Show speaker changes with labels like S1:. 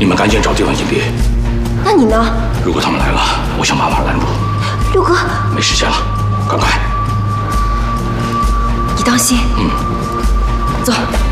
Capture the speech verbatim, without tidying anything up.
S1: 你们赶紧找地方隐蔽。
S2: 那你呢？
S1: 如果他们来了，我想办法拦住。
S2: 六哥，
S1: 没时间了，赶快！
S2: 你当心。
S1: 嗯。
S2: 走。